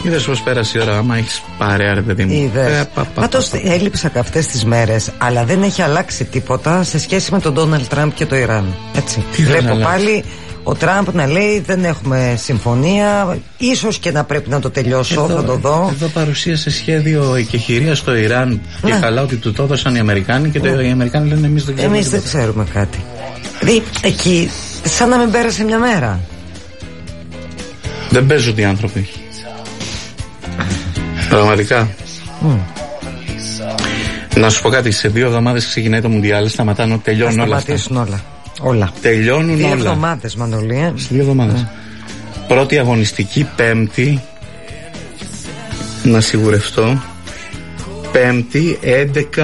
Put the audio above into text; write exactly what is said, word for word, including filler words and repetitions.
Είδες πως πέρασε η ώρα, άμα έχεις παρέα ρε παιδί μου. Είδες. Πάντως έλειψα αυτές τις μέρες, αλλά δεν έχει αλλάξει τίποτα σε σχέση με τον Ντόναλντ Τραμπ και το Ιράν. Έτσι. Τι Βλέπω πάλι ο Τραμπ να λέει δεν έχουμε συμφωνία, ίσως και να πρέπει να το τελειώσω, εδώ, θα το δω. Εδώ παρουσίασε σχέδιο εκεχηρία στο Ιράν και ναι. Καλά ότι του το έδωσαν οι Αμερικάνοι και ναι. το, οι Αμερικάνοι λένε εμείς δεν ξέρουμε. Εμείς δεν ξέρουμε κάτι. Δηλαδή εκεί σαν να μην πέρασε μια μέρα. Δεν παίζονται οι άνθρωποι. Πραγματικά. Mm. Να σου πω κάτι, σε δύο εβδομάδες ξεκινάει το Μουντιάλ, σταματάνε, τελειώνουν όλα. Θα σταματήσουν όλα. Όλα. Τελειώνουν δύο όλα. Δύο εβδομάδες, Μανολία. Σε δύο εβδομάδες. Mm. Πρώτη αγωνιστική Πέμπτη. Να σιγουρευτώ. Πέμπτη έντεκα